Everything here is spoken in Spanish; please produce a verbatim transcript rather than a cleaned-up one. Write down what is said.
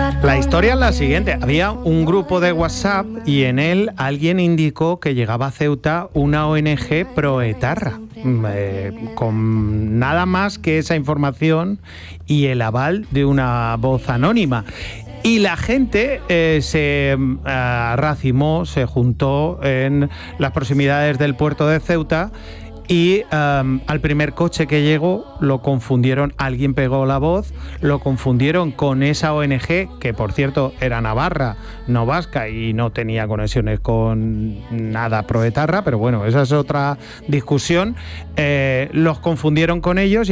La historia es la siguiente. Había un grupo de WhatsApp y en él alguien indicó que llegaba a Ceuta una O N G proetarra, eh, con nada más que esa información y el aval de una voz anónima. Y la gente eh, se uh, racimó, se juntó en las proximidades del puerto de Ceuta y um, al primer coche que llegó lo confundieron, alguien pegó la voz, lo confundieron con esa O N G, que por cierto era navarra, no vasca, y no tenía conexiones con nada proetarra, pero bueno, esa es otra discusión. Eh, los confundieron con ellos y